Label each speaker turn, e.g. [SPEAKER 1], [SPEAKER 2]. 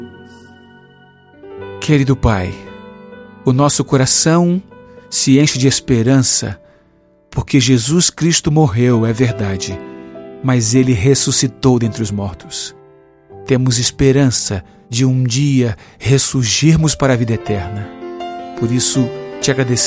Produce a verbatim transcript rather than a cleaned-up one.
[SPEAKER 1] Querido Pai, o nosso coração se enche de esperança porque Jesus Cristo morreu, é verdade, mas Ele ressuscitou dentre os mortos. Temos esperança de um dia ressurgirmos para a vida eterna. Por isso, te agradecemos